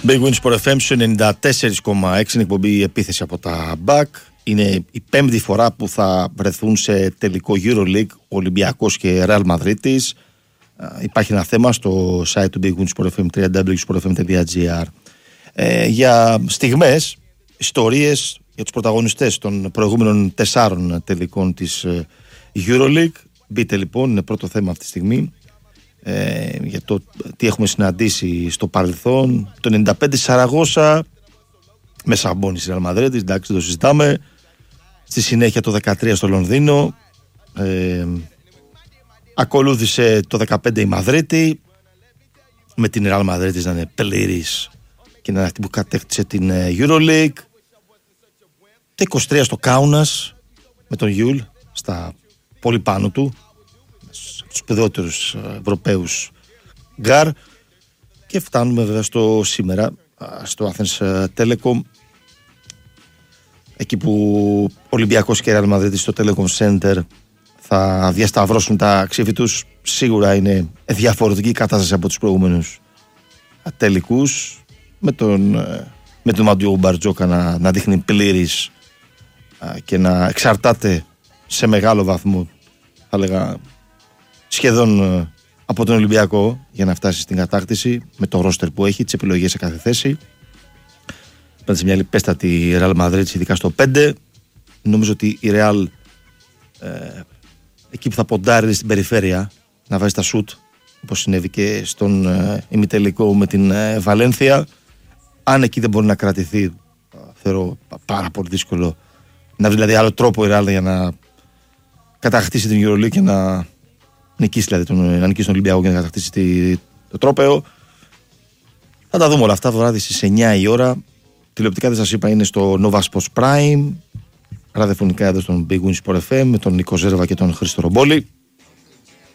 Big Win Sport FM στο 94,6, εκπομπή επίθεση από τα BAC. Είναι η πέμπτη φορά που θα βρεθούν σε τελικό EuroLeague Ολυμπιακός και Real Madrid. Υπάρχει ένα θέμα στο site του Big Win Sport FM, www.sportfm.gr, για στιγμές, ιστορίες για τους πρωταγωνιστές των προηγούμενων 4 τελικών της EuroLeague. Μπείτε λοιπόν, είναι πρώτο θέμα αυτή τη στιγμή, για το τι έχουμε συναντήσει στο παρελθόν. Το 95 Σαραγώσα με Σαμπόνι στη Real Madrid, εντάξει, το συζητάμε. Στη συνέχεια το 13 στο Λονδίνο, ακολούθησε το 15 η Μαδρίτη, με την Real Madrid να είναι πλήρης και να είναι αυτή που κατέκτησε την EuroLeague. Το 23 στο Κάουνας με τον Γιούλ στα πολύ πάνω του, τους σπουδαιότερους Ευρωπαίους γκάρ, και φτάνουμε βέβαια στο σήμερα, στο Athens Telecom, εκεί που Ολυμπιακός και Real Madrid στο Telecom Center θα διασταυρώσουν τα ξύφη τους. Σίγουρα είναι διαφορετική κατάσταση από τους προηγούμενους τελικούς, με τον Μαντιό Μπαρτζόκα να δείχνει πλήρης και να εξαρτάται σε μεγάλο βαθμό, θα λέγα σχεδόν, από τον Ολυμπιακό για να φτάσει στην κατάκτηση, με το ρόστερ που έχει, τις επιλογές σε κάθε θέση. Πέρασε μια λιπέστατη Real Madrid, ειδικά στο 5. Νομίζω ότι η Real, εκεί που θα ποντάρει στην περιφέρεια να βάζει τα σουτ, όπως συνέβη και στον ημιτελικό με την Βαλένθια, αν εκεί δεν μπορεί να κρατηθεί, θεωρώ πάρα πολύ δύσκολο να βρει δηλαδή άλλο τρόπο η Real για να κατακτήσει την EuroLeague και να νικήσει, δηλαδή να νικήσει τον Ολυμπιακό και να κατακτήσει το τρόπαιο. Θα τα δούμε όλα αυτά το βράδυ στις 9 η ώρα. Τηλεοπτικά, δεν σας είπα, είναι στο Nova Sports Prime. Ραδιοφωνικά εδώ στον Big Win Sport FM με τον Νίκο Ζέρβα και τον Χρήστο Ρομπόλη.